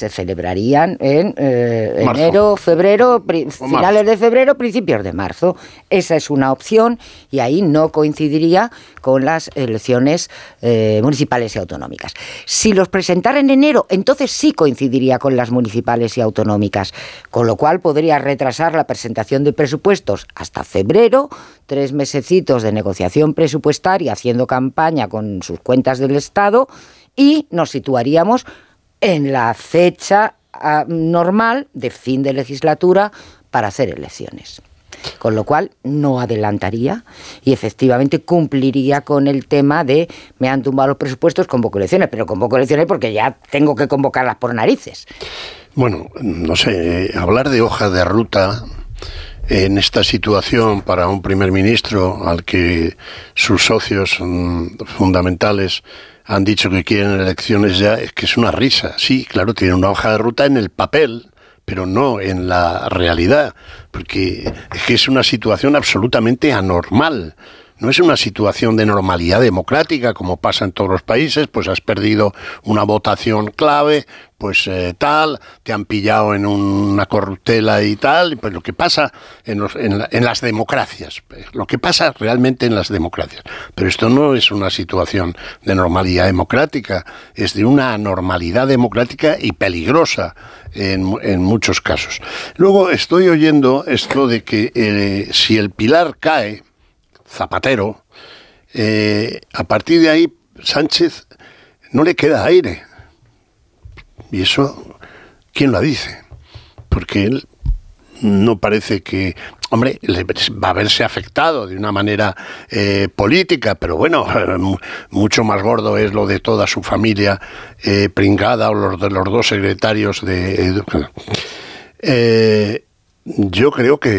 se celebrarían en enero, febrero, finales de febrero, principios de marzo. Esa es una opción y ahí no coincidiría con las elecciones municipales y autonómicas. Si los presentara en enero, entonces sí coincidiría con las municipales y autonómicas, con lo cual podría retrasar la presentación de presupuestos hasta febrero, 3 mesecitos de negociación presupuestaria, haciendo campaña con sus cuentas del Estado, y nos situaríamos en la fecha normal de fin de legislatura para hacer elecciones. Con lo cual no adelantaría y efectivamente cumpliría con el tema de me han tumbado los presupuestos, convoco elecciones, pero convoco elecciones porque ya tengo que convocarlas por narices. Bueno, no sé, hablar de hoja de ruta en esta situación para un primer ministro al que sus socios fundamentales han dicho que quieren elecciones ya, es que es una risa. Sí, claro, tiene una hoja de ruta en el papel, pero no en la realidad, porque es que es una situación absolutamente anormal. No es una situación de normalidad democrática como pasa en todos los países, pues has perdido una votación clave, pues te han pillado en una corruptela y tal, pues lo que pasa en las democracias, lo que pasa realmente en las democracias. Pero esto no es una situación de normalidad democrática, es de una anormalidad democrática y peligrosa en muchos casos. Luego estoy oyendo esto de que si el pilar cae, Zapatero, a partir de ahí Sánchez no le queda aire. Y eso, ¿quién lo dice? Porque él no parece que... Hombre, va a verse afectado de una manera política, pero bueno, mucho más gordo es lo de toda su familia pringada o los de los dos secretarios de... Yo creo que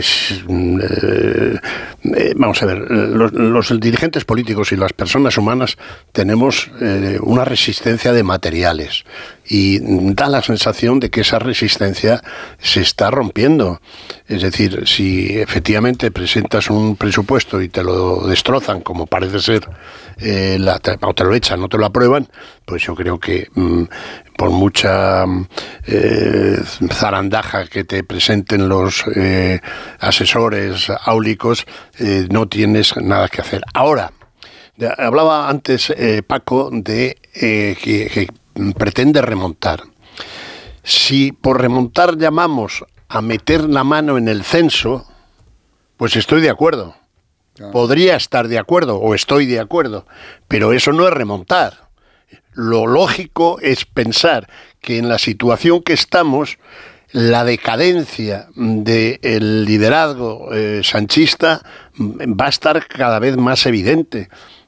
vamos a ver, los dirigentes políticos y las personas humanas tenemos una resistencia de materiales y da la sensación de que esa resistencia se está rompiendo. Es decir, si efectivamente presentas un presupuesto y te lo destrozan, como parece ser, o te lo echan, no te lo aprueban, pues yo creo que por mucha zarandaja que te presenten los asesores áulicos, no tienes nada que hacer. Ahora, hablaba antes Paco de que pretende remontar. Si por remontar llamamos a meter la mano en el censo, pues estoy de acuerdo. Podría estar de acuerdo o estoy de acuerdo, pero eso no es remontar. Lo lógico es pensar que en la situación que estamos, la decadencia del liderazgo sanchista va a estar cada vez más evidente.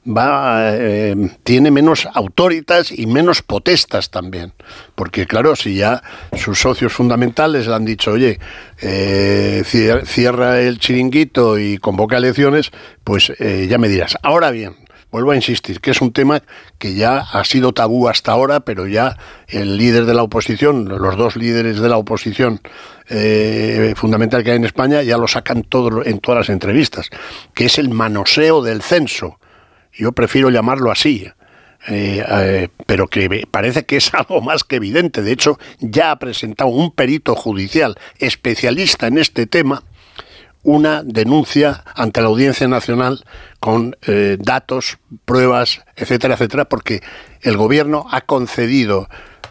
Tiene menos autoritas y menos potestas también, porque claro, si ya sus socios fundamentales le han dicho, oye, cierra el chiringuito y convoca elecciones, pues ya me dirás. Ahora bien, vuelvo a insistir que es un tema que ya ha sido tabú hasta ahora, pero ya el líder de la oposición, los dos líderes de la oposición fundamental que hay en España, ya lo sacan todo en todas las entrevistas, que es el manoseo del censo. Yo prefiero llamarlo así, pero que parece que es algo más que evidente. De hecho, ya ha presentado un perito judicial especialista en este tema una denuncia ante la Audiencia Nacional con datos, pruebas, etcétera, etcétera, porque el gobierno ha concedido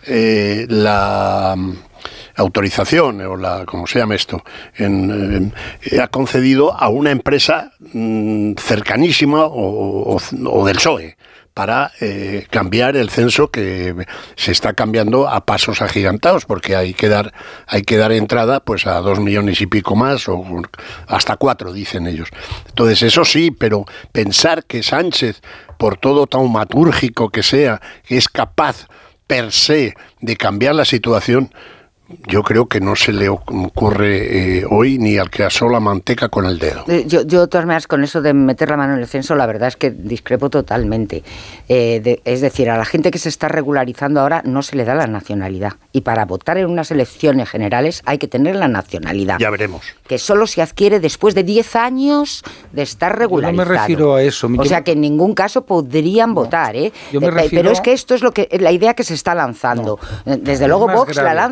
la autorización, o ¿cómo se llama esto? Ha concedido a una empresa cercanísima o del PSOE para cambiar el censo, que se está cambiando a pasos agigantados, porque hay que dar entrada pues a 2 millones y pico más, o hasta 4, dicen ellos. Entonces, eso sí, pero pensar que Sánchez, por todo taumatúrgico que sea, es capaz per se de cambiar la situación, yo creo que no se le ocurre hoy ni al que asó la manteca con el dedo. Yo de todas maneras, con eso de meter la mano en el censo, la verdad es que discrepo totalmente. Es decir, a la gente que se está regularizando ahora no se le da la nacionalidad. Y para votar en unas elecciones generales hay que tener la nacionalidad. Ya veremos. Que solo se adquiere después de 10 años de estar regularizado. Yo no me refiero a eso. O sea, que en ningún caso podrían votar, ¿eh? Yo me refiero... Pero es que esto es la idea que se está lanzando. Desde luego Vox la lanza